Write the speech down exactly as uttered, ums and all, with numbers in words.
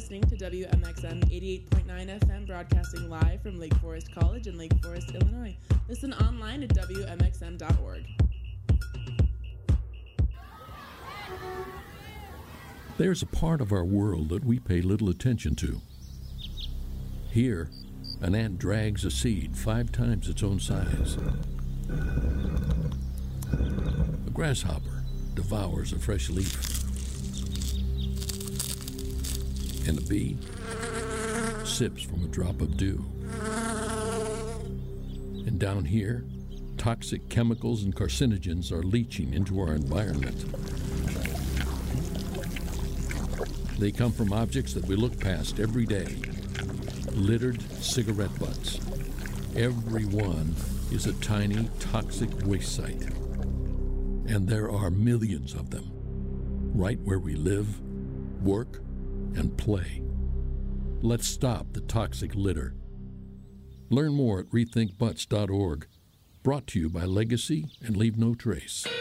listening to W M X M eighty-eight point nine F M, broadcasting live from Lake Forest College in Lake Forest, Illinois. Listen online at W M X M dot org. There's a part of our world that we pay little attention to. Here, an ant drags a seed five times its own size. A grasshopper devours a fresh leaf. And a bee sips from a drop of dew. And down here, toxic chemicals and carcinogens are leaching into our environment. They come from objects that we look past every day. Littered cigarette butts. Every one is a tiny toxic waste site. And there are millions of them, right where we live, work, and play. Let's stop the toxic litter. Learn more at rethink butts dot org. Brought to you by Legacy and Leave No Trace.